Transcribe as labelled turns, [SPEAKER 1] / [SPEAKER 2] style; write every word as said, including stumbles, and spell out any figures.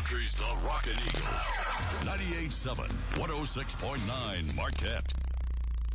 [SPEAKER 1] country's The Rockin' Eagle. ninety-eight point seven, one oh six point nine Marquette.